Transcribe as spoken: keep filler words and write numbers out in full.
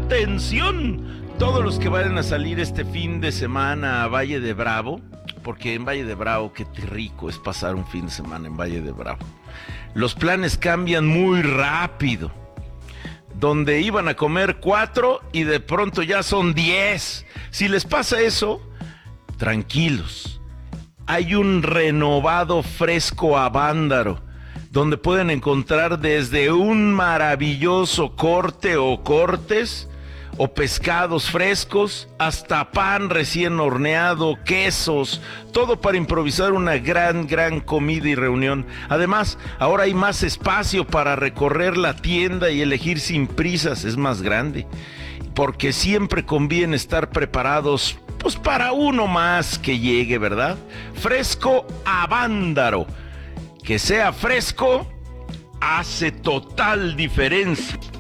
Atención, todos los que vayan a salir este fin de semana a Valle de Bravo, porque en Valle de Bravo qué rico es pasar un fin de semana en Valle de Bravo. Los planes cambian muy rápido. Donde iban a comer cuatro y de pronto ya son diez. Si les pasa eso, tranquilos. Hay un renovado Fresco Avándaro, donde pueden encontrar desde un maravilloso corte o cortes, o pescados frescos, hasta pan recién horneado, quesos, todo para improvisar una gran, gran comida y reunión. Además, ahora hay más espacio para recorrer la tienda y elegir sin prisas, es más grande, porque siempre conviene estar preparados, pues para uno más que llegue, ¿verdad? Fresco Avándaro, que sea fresco, hace total diferencia.